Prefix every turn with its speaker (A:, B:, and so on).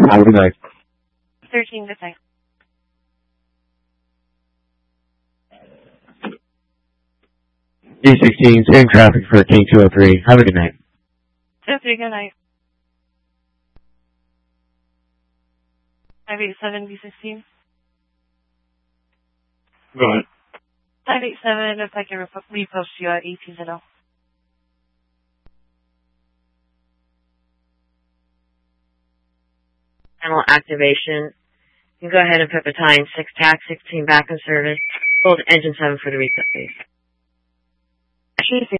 A: Have a good night.
B: 13, good night.
A: D16, same traffic for King 203. Have a good night.
B: 203, good night. 587, D16.
A: Go ahead.
B: 587, if I can repost you at 18-0.
C: Panel activation. You can go ahead and put battalion 6 TAC 16 back in service. Hold engine 7 for the reset phase.